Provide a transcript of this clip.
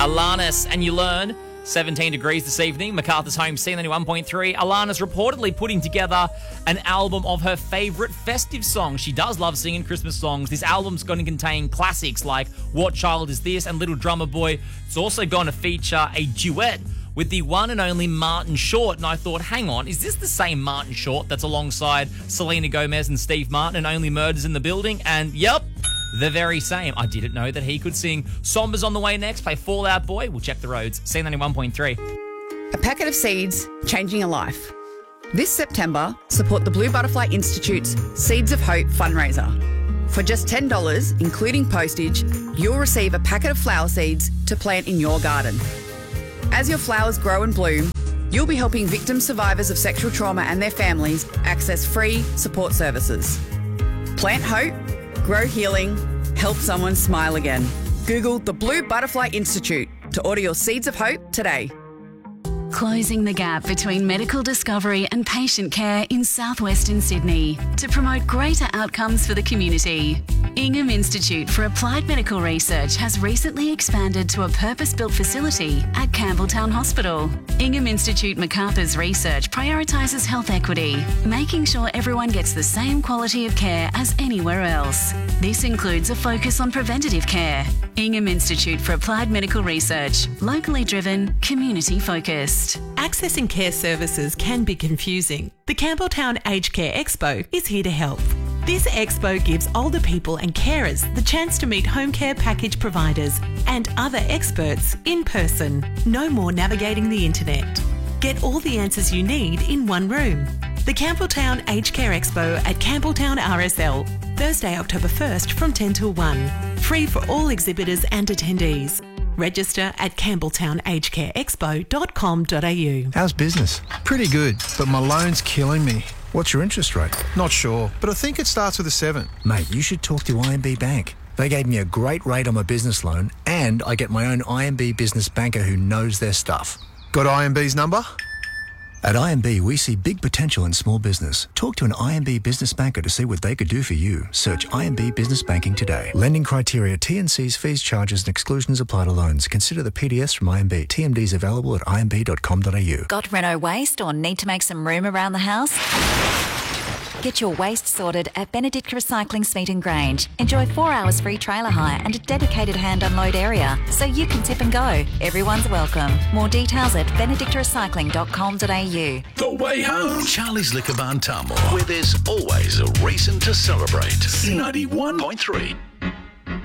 Alanis, and you learn 17 degrees this evening. MacArthur's home, C91.3. Alana's reportedly putting together an album of her favourite festive songs. She does love singing Christmas songs. This album's going to contain classics like What Child Is This and Little Drummer Boy. It's also going to feature a duet with the one and only Martin Short. And I thought, hang on, is this the same Martin Short that's alongside Selena Gomez and Steve Martin and Only Murders in the Building? And yep, the very same. I didn't know that he could sing. Somber's on the way next. Play Fall Out Boy. We'll check the roads. C91.3. A packet of seeds, changing a life. This September, support the Blue Butterfly Institute's Seeds of Hope fundraiser. For just $10, including postage, you'll receive a packet of flower seeds to plant in your garden. As your flowers grow and bloom, you'll be helping victim survivors of sexual trauma and their families access free support services. Plant hope, grow healing, help someone smile again. Google the Blue Butterfly Institute to order your Seeds of Hope today. Closing the gap between medical discovery and patient care in southwestern Sydney to promote greater outcomes for the community. Ingham Institute for Applied Medical Research has recently expanded to a purpose-built facility at Campbelltown Hospital. Ingham Institute MacArthur's research prioritises health equity, making sure everyone gets the same quality of care as anywhere else. This includes a focus on preventative care. Ingham Institute for Applied Medical Research, locally driven, community focused. Accessing care services can be confusing. The Campbelltown Aged Care Expo is here to help. This expo gives older people and carers the chance to meet home care package providers and other experts in person. No more navigating the internet. Get all the answers you need in one room. The Campbelltown Aged Care Expo at Campbelltown RSL, Thursday, October 1st from 10 till 1. Free for all exhibitors and attendees. Register at campbelltownagedcareexpo.com.au. How's business? Pretty good, but my loan's killing me. What's your interest rate? Not sure, but I think it starts with a 7. Mate, you should talk to IMB Bank. They gave me a great rate on my business loan, and I get my own IMB business banker who knows their stuff. Got IMB's number? At IMB, we see big potential in small business. Talk to an IMB business banker to see what they could do for you. Search IMB Business Banking today. Lending criteria, T&Cs, fees, charges and exclusions apply to loans. Consider the PDS from IMB. TMDs available at imb.com.au. Got Renault waste or need to make some room around the house? Get your waste sorted at Benedict Recycling Smeaton Grange. Enjoy 4 hours free trailer hire and a dedicated hand unload area so you can tip and go. Everyone's welcome. More details at benedictrecycling.com.au. The way home. Charlie's Liquor Barn Tamworth, where there's always a reason to celebrate. 91.3.